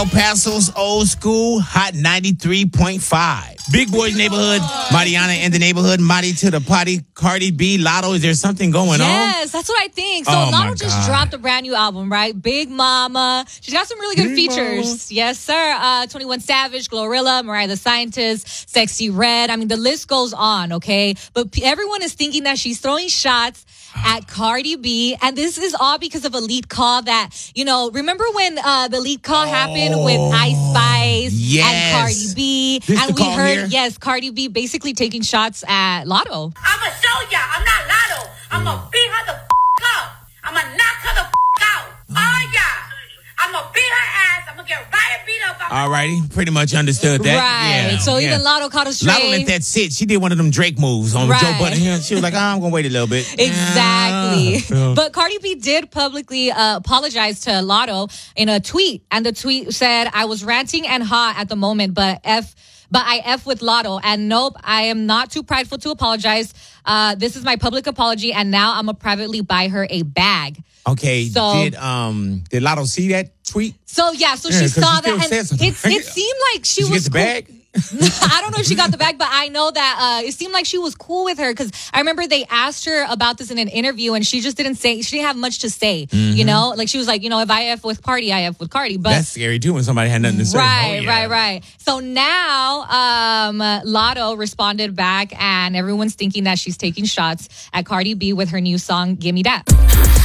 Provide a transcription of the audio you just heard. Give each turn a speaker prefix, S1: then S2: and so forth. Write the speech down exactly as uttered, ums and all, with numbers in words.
S1: El Paso's old school hot ninety-three point five. Big Boy's neighborhood, Mariana in the neighborhood, Mari to the potty, Cardi B, Lotto. Is there something going
S2: yes,
S1: on?
S2: Yes, that's what I think. So
S1: Oh, my
S2: Lotto just
S1: God.
S2: dropped a brand new album, right? Big Mama. She's got some really good
S1: Big
S2: features.
S1: Mama.
S2: Yes, sir. Uh, twenty-one Savage, Glorilla, Mariah the Scientist, Sexy Red. I mean, the list goes on, okay? But p- everyone is thinking that she's throwing shots at Cardi B. And this is all because of a leak call that, you know, remember when uh, the leak call happened with Ice Spice
S1: yes.
S2: and Cardi B?
S1: This
S2: and
S1: the
S2: we
S1: call
S2: heard,
S1: here?
S2: yes, Cardi B basically taking shots at Lotto.
S3: I'ma show ya. I'm not Lotto. I'ma beat her the f- up. I'ma knock her the f- out. Oh, yeah. I'ma beat her ass. I'ma get right and beat up.
S1: All righty, pretty much understood that.
S2: Right.
S1: Yeah,
S2: so
S1: yeah.
S2: even Lotto caught a stray.
S1: Lotto let that sit. She did one of them Drake moves on
S2: Right.
S1: Joe Budden. She was like, oh, I'm going to wait a little bit.
S2: Exactly.
S1: Yeah.
S2: But Cardi B did publicly uh, apologize to Lotto in a tweet. And the tweet said, I was ranting and hot at the moment, but F... But I F with Lotto. And nope, I am not too prideful to apologize. Uh, this is my public apology. And now I'm going to privately buy her a bag.
S1: Okay,
S2: So-
S1: did um did Lotto see that tweet?
S2: So, yeah, so
S1: Yeah,
S2: she
S1: 'cause
S2: saw
S1: she still
S2: that.
S1: said
S2: And
S1: something,
S2: it,
S1: right?
S2: it seemed like she
S1: Did she
S2: was
S1: get the
S2: cool.
S1: bag?
S2: I don't know if she got the bag, but I know that uh, it seemed like she was cool with her because I remember they asked her about this in an interview and she just didn't say, she didn't have much to say,
S1: Mm-hmm.
S2: you know? Like she was like, you know, if I F with Cardi, I F with Cardi. But
S1: That's scary too when somebody had nothing to say.
S2: Right,
S1: Oh, yeah.
S2: right, right. So now um, Lotto responded back and everyone's thinking that she's taking shots at Cardi B with her new song, Gimme That.